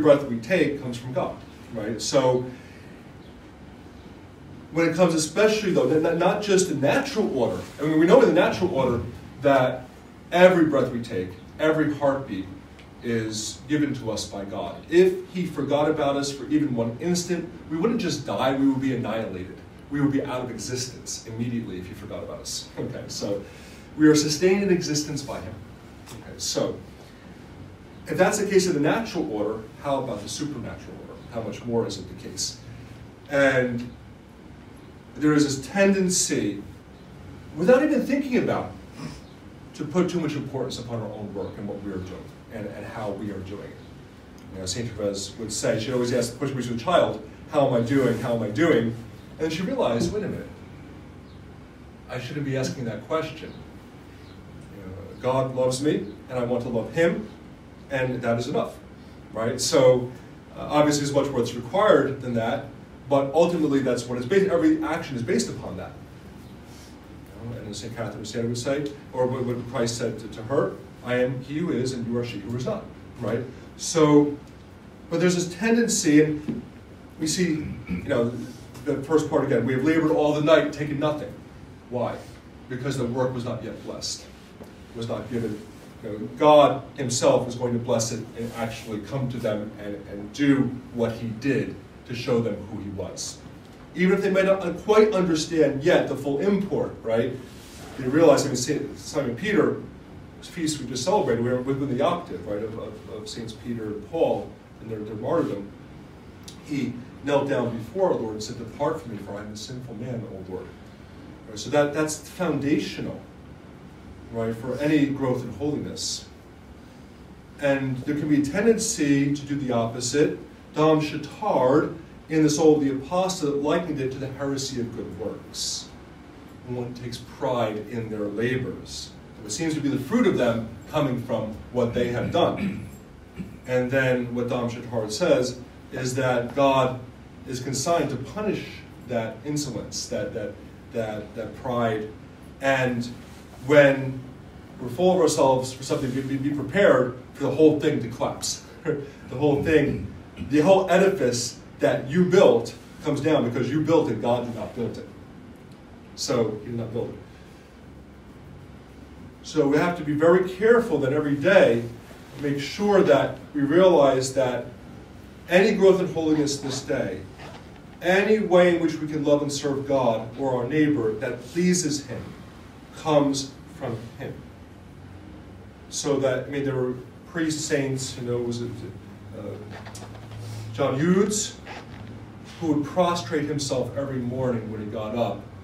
breath we take comes from God, right? So when it comes especially, though, not just the natural order. I mean, we know in the natural order that every breath we take, every heartbeat is given to us by God. If he forgot about us for even one instant, we wouldn't just die, we would be annihilated. We would be out of existence immediately if he forgot about us. Okay, so we are sustained in existence by him. Okay, so if that's the case in the natural order, how about the supernatural order? How much more is it the case? And there is this tendency, without even thinking about it, to put too much importance upon our own work and what we are doing and how we are doing it. You know, St. Therese would say, she'd always ask the question to a child, how am I doing, how am I doing? And then she realized, wait a minute, I shouldn't be asking that question. You know, God loves me, and I want to love him, and that is enough, right? So obviously there's much more that's required than that, but ultimately that's what it's based, every action is based upon that. You know, and as St. Catherine of Siena would say, or what Christ said to her, I am he who is, and you are she who is not, right? So, but there's this tendency, and we see, you know, the first part again, we have labored all the night, taken nothing. Why? Because the work was not yet blessed. It was not given. You know, God himself is going to bless it and actually come to them and do what he did to show them who he was. Even if they may not quite understand yet the full import, right? They realize, I mean, Simon Peter's feast we just celebrated, we were within the octave, right, of Saints Peter and Paul and their martyrdom. He knelt down before our Lord and said, depart from me, for I am a sinful man, O Lord. Right, so that's foundational, right, for any growth in holiness. And there can be a tendency to do the opposite. Dom Chautard, in The Soul of the Apostate, likened it to the heresy of good works. One takes pride in their labors. It seems to be the fruit of them coming from what they have done. And then what Dom Chautard says is that God is consigned to punish that insolence, that pride. And when we're full of ourselves for something, be prepared for the whole thing to collapse. The whole edifice that you built comes down because you built it, God did not build it. So he did not build it. So we have to be very careful that every day, make sure that we realize that any growth in holiness this day, any way in which we can love and serve God or our neighbor that pleases him, comes from him. So that, I mean, there were priest saints, you know, was it John Eudes, who would prostrate himself every morning when he got up